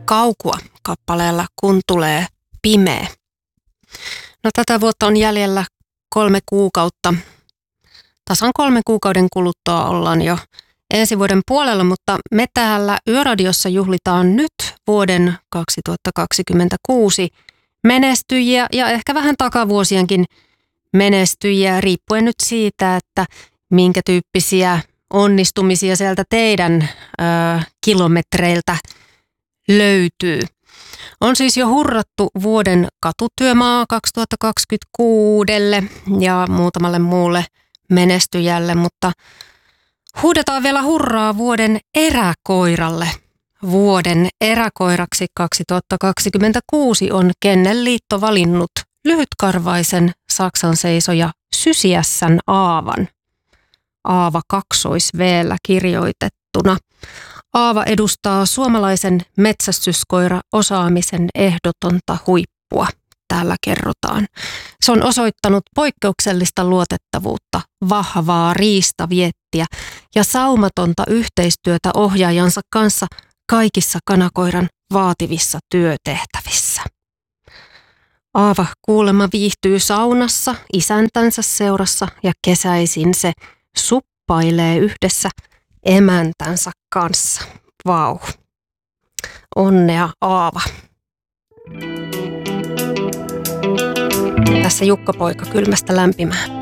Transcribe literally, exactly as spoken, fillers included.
Kaukua kappaleella Kun tulee pimeä. No tätä vuotta on jäljellä kolme kuukautta. Tasan kolmen kuukauden kuluttua ollaan jo ensi vuoden puolella, mutta me täällä Yöradiossa juhlitaan nyt vuoden kaksituhattakaksikymmentäkuusi menestyjiä ja ehkä vähän takavuosienkin menestyjiä, riippuen nyt siitä, että minkä tyyppisiä onnistumisia sieltä teidän ö, kilometreiltä löytyy. On siis jo hurrattu vuoden katutyömaa kaksituhattakaksikymmentäkuudelle ja muutamalle muulle menestyjälle, mutta huudetaan vielä hurraa vuoden eräkoiralle. Vuoden eräkoiraksi kaksituhattakaksikymmentäkuusi on Kennelliitto valinnut lyhytkarvaisen Saksan seisoja Sysiässän Aavan. Aava kaksois V:llä kirjoitettuna. Aava edustaa suomalaisen metsästyskoira-osaamisen ehdotonta huippua, täällä kerrotaan. Se on osoittanut poikkeuksellista luotettavuutta, vahvaa riistaviettiä ja saumatonta yhteistyötä ohjaajansa kanssa kaikissa kanakoiran vaativissa työtehtävissä. Aava kuulemma viihtyy saunassa isäntänsä seurassa ja kesäisin se suppailee yhdessä emäntänsä kanssa. Vau. Onnea Aava. Tässä Jukka-poika kylmästä lämpimään.